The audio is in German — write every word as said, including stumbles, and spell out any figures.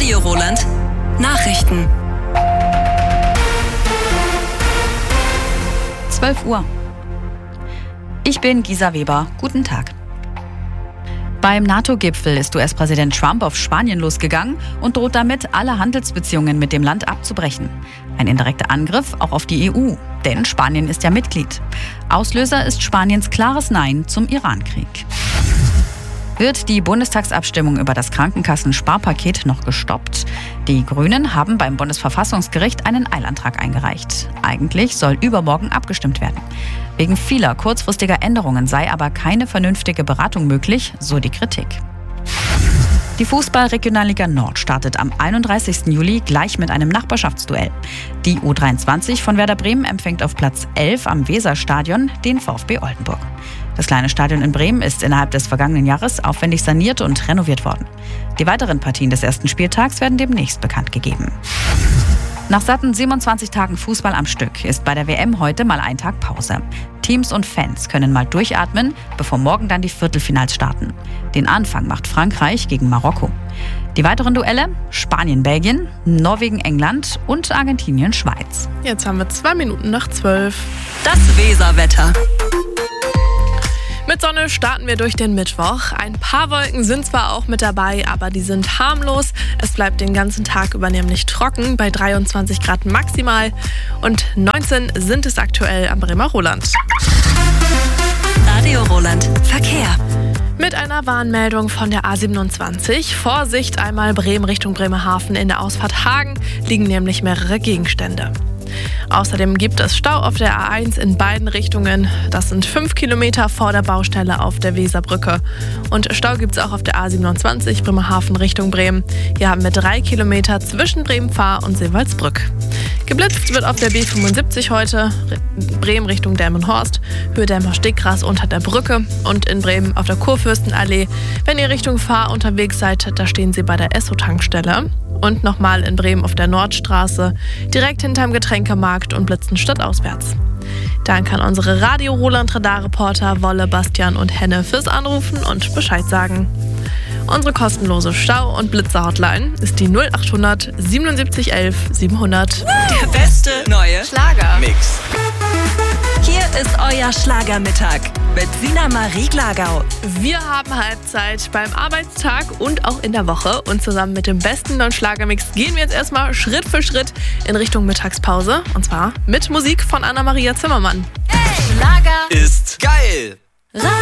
Radio Roland Nachrichten. zwölf Uhr. Ich bin Gisa Weber. Guten Tag. Beim NATO-Gipfel ist U S-Präsident Trump auf Spanien losgegangen und droht damit, alle Handelsbeziehungen mit dem Land abzubrechen. Ein indirekter Angriff auch auf die E U, denn Spanien ist ja Mitglied. Auslöser ist Spaniens klares Nein zum Iran-Krieg. Wird die Bundestagsabstimmung über das Krankenkassen-Sparpaket noch gestoppt? Die Grünen haben beim Bundesverfassungsgericht einen Eilantrag eingereicht. Eigentlich soll übermorgen abgestimmt werden. Wegen vieler kurzfristiger Änderungen sei aber keine vernünftige Beratung möglich, so die Kritik. Die Fußball-Regionalliga Nord startet am einunddreißigsten Juli gleich mit einem Nachbarschaftsduell. Die U dreiundzwanzig von Werder Bremen empfängt auf Platz elf am Weserstadion den VfB Oldenburg. Das kleine Stadion in Bremen ist innerhalb des vergangenen Jahres aufwendig saniert und renoviert worden. Die weiteren Partien des ersten Spieltags werden demnächst bekannt gegeben. Nach satten siebenundzwanzig Tagen Fußball am Stück ist bei der W M heute mal ein Tag Pause. Teams und Fans können mal durchatmen, bevor morgen dann die Viertelfinals starten. Den Anfang macht Frankreich gegen Marokko. Die weiteren Duelle: Spanien-Belgien, Norwegen-England und Argentinien-Schweiz. Jetzt haben wir zwei Minuten nach zwölf. Das Weserwetter. Mit Sonne starten wir durch den Mittwoch. Ein paar Wolken sind zwar auch mit dabei, aber die sind harmlos. Es bleibt den ganzen Tag über nämlich trocken bei dreiundzwanzig Grad maximal und neunzehn sind es aktuell am Bremer Roland. Radio Roland Verkehr. Mit einer Warnmeldung von der A siebenundzwanzig. Vorsicht, einmal Bremen Richtung Bremerhaven in der Ausfahrt Hagen liegen nämlich mehrere Gegenstände. Außerdem gibt es Stau auf der A eins in beiden Richtungen. Das sind fünf Kilometer vor der Baustelle auf der Weserbrücke. Und Stau gibt es auch auf der A siebenundzwanzig Bremerhaven Richtung Bremen. Hier haben wir drei Kilometer zwischen Bremen-Fahr und Seewaldsbrück. Geblitzt wird auf der B fünfundsiebzig heute, Bremen Richtung Delmenhorst, Höhe Delmenhorst-Stickgras unter der Brücke und in Bremen auf der Kurfürstenallee. Wenn ihr Richtung Fahr unterwegs seid, da stehen sie bei der Esso-Tankstelle. Und nochmal in Bremen auf der Nordstraße, direkt hinterm Getränkemarkt und blitzen stadtauswärts. Danke an unsere Radio Roland Radarreporter Wolle, Bastian und Henne fürs Anrufen und Bescheid sagen. Unsere kostenlose Stau- und Blitzer-Hotline ist die null achthundert siebenundsiebzig elf siebenhundert. Der beste neue Schlager-Mix. Hier ist euer Schlagermittag mit Sina Marie Glagau. Wir haben Halbzeit beim Arbeitstag und auch in der Woche. Und zusammen mit dem besten neuen Schlagermix gehen wir jetzt erstmal Schritt für Schritt in Richtung Mittagspause. Und zwar mit Musik von Anna-Maria Zimmermann. Hey, Schlager Ist geil!